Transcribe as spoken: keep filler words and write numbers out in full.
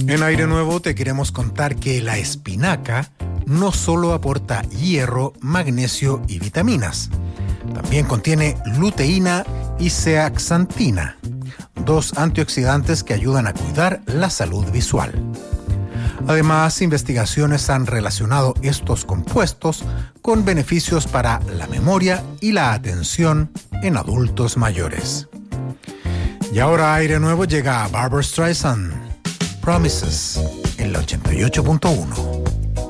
En Aire Nuevo te queremos contar que la espinaca no solo aporta hierro, magnesio y vitaminas. También contiene luteína y zeaxantina, dos antioxidantes que ayudan a cuidar la salud visual. Además, investigaciones han relacionado estos compuestos con beneficios para la memoria y la atención en adultos mayores. Y ahora Aire Nuevo llega a Barbra Streisand, Promises, en la ochenta y ocho punto uno.